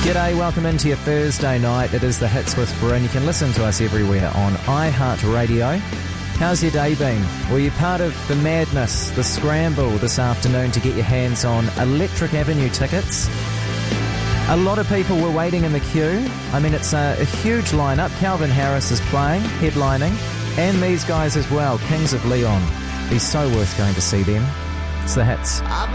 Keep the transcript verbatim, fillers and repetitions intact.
G'day, welcome into your Thursday night. It is the Hits with Bryn. You can listen to us everywhere on iHeartRadio. How's your day been? Were you part of the madness, the scramble this afternoon to get your hands on Electric Avenue tickets? A lot of people were waiting in the queue. I mean, it's a, a huge lineup. Calvin Harris is playing, headlining, and these guys as well, Kings of Leon. Be so worth going to see them. It's the Hits.